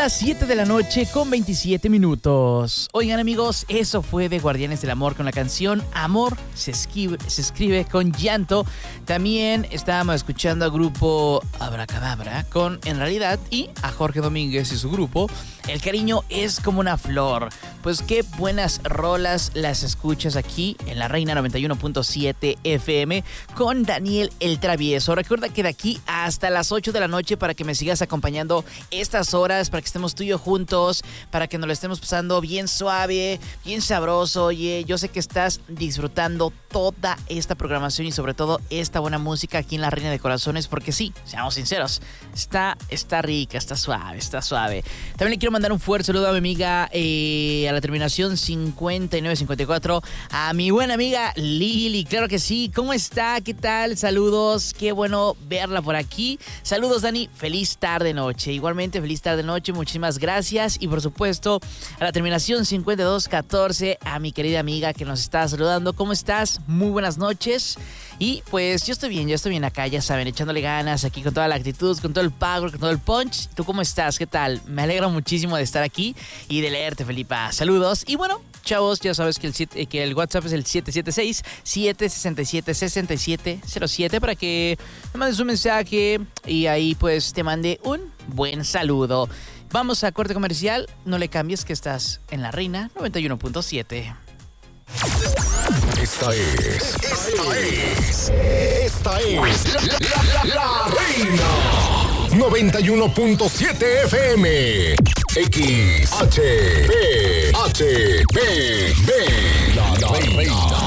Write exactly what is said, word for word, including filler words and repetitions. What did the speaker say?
las siete de la noche con veintisiete minutos. Oigan, amigos, eso fue de Guardianes del Amor con la canción Amor se escribe, se escribe con llanto. También estábamos escuchando al grupo Abracadabra con En Realidad y a Jorge Domínguez y su grupo El Cariño es como una flor. Pues qué buenas rolas las escuchas aquí en La Reina noventa y uno punto siete F M con Daniel el Travieso. Recuerda que de aquí hasta las ocho de la noche para que me sigas acompañando estas horas, para que estemos tú y yo juntos, para que nos lo estemos pasando bien suave, bien sabroso. Oye, yo sé que estás disfrutando toda esta programación y sobre todo esta buena música aquí en La Reina de Corazones, porque sí, seamos sinceros, está, está rica, está suave, está suave. También le quiero mandar un fuerte saludo a mi amiga eh, a la terminación cincuenta y nueve cincuenta y cuatro, a mi buena amiga Lili, claro que sí. ¿Cómo está? ¿Qué tal? Saludos, qué bueno verla por aquí. Saludos, Dani, feliz tarde noche. Igualmente, feliz tarde noche, muchísimas gracias. Y por supuesto, a la terminación cincuenta y dos catorce, a mi querida amiga que nos está saludando. ¿Cómo estás? Muy buenas noches. Y pues yo estoy bien, yo estoy bien acá, ya saben, echándole ganas aquí con toda la actitud, con todo el power, con todo el punch. ¿Tú cómo estás? ¿Qué tal? Me alegro muchísimo de estar aquí y de leerte, Felipa. Saludos. Y bueno, chavos, ya sabes que el, que el WhatsApp es el siete siete seis, siete seis siete, seis siete cero siete para que me mandes un mensaje y ahí pues te mande un buen saludo. Vamos a corte comercial, no le cambies que estás en La Reina noventa y uno punto siete. Esta es, esta es, esta es la, la, la, la Reina noventa y uno punto siete F M. X H B H B B La, la Reina.